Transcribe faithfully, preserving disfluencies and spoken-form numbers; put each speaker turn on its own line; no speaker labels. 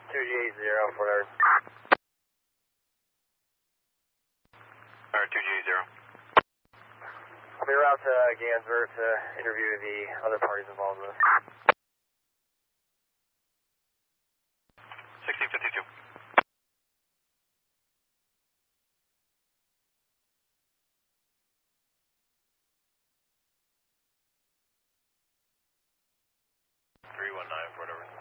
two G zero, Fort Ord.
Alright, two G zero.
I'll be around to Gansburg to interview the other parties involved with this.
sixteen fifty-two. three one nine, Fort Ord.